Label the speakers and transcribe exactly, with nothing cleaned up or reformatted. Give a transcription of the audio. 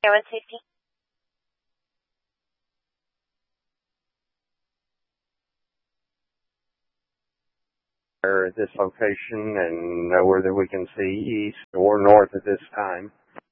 Speaker 1: Road safety.
Speaker 2: At this location and nowhere that we can see east or north at this time.